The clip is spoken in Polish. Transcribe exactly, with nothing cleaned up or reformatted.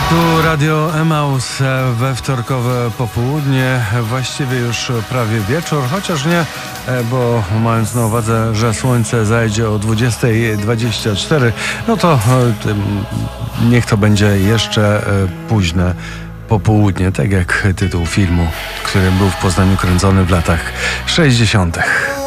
Tu Radio Emaus we wtorkowe popołudnie, właściwie już prawie wieczór, chociaż nie, bo mając na uwadze, że słońce zajdzie o dwudziesta dwadzieścia cztery, no to niech to będzie jeszcze późne popołudnie, tak jak tytuł filmu, który był w Poznaniu kręcony w latach sześćdziesiątych.